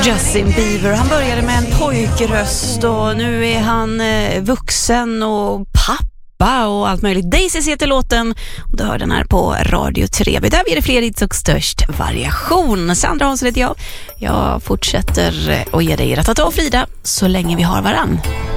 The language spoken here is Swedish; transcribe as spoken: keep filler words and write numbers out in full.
Justin Bieber, han började med en pojkröst och nu är han eh, vuxen och pappa och allt möjligt. Daisy heter låten och du hör den här på Radio tre. Där blir det fler hits och störst variation. Sandra Hansson heter jag. Jag fortsätter att ge dig rätt att ta Frida så länge vi har varann.